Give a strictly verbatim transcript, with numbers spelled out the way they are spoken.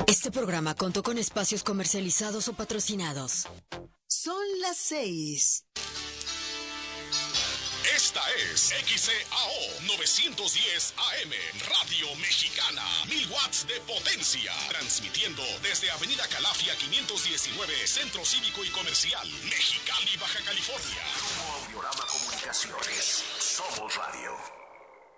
Este programa contó con espacios comercializados o patrocinados. Son las seis. Esta es X C A O novecientos diez A M, Radio Mexicana, mil watts de potencia, transmitiendo desde Avenida Calafia quinientos diecinueve, Centro Cívico y Comercial, Mexicali, Baja California. Grupo Audiorama Comunicaciones, somos radio.